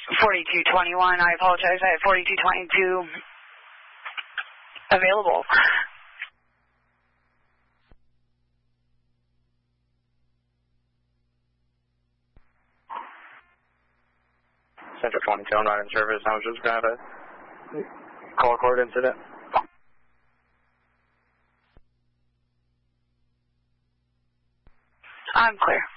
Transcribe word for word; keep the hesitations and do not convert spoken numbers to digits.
forty-two twenty-one, I apologize. I have forty-two twenty-two available. Central twenty-two on right in service. I was just going to have a call cord incident. I'm clear.